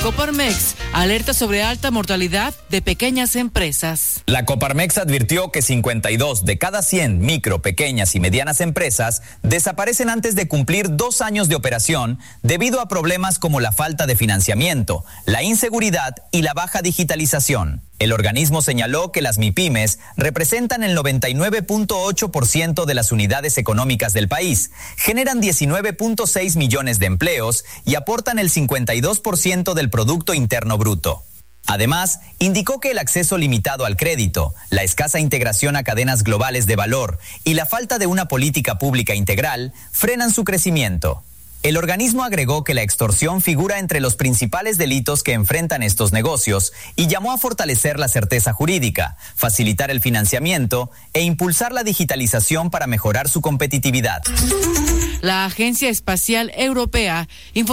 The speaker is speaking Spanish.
Coparmex alerta sobre alta mortalidad de pequeñas empresas. La Coparmex advirtió que 52 de cada 100 micro, pequeñas y medianas empresas desaparecen antes de cumplir 2 años de operación debido a problemas como la falta de financiamiento, la inseguridad y la baja digitalización. El organismo señaló que las MIPYMES representan el 99.8% de las unidades económicas del país, generan 19.6 millones de empleos y aportan el 52% del Producto Interno Bruto. Además, indicó que el acceso limitado al crédito, la escasa integración a cadenas globales de valor y la falta de una política pública integral frenan su crecimiento. El organismo agregó que la extorsión figura entre los principales delitos que enfrentan estos negocios y llamó a fortalecer la certeza jurídica, facilitar el financiamiento e impulsar la digitalización para mejorar su competitividad. La Agencia Espacial Europea informó